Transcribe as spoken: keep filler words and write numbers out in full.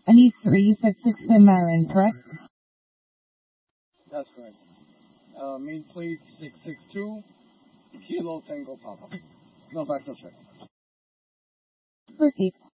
And you, you said six in Marin, correct? That's correct. Uh, main plate six six two, Kilo Tango Papa. No back to check. Proceed.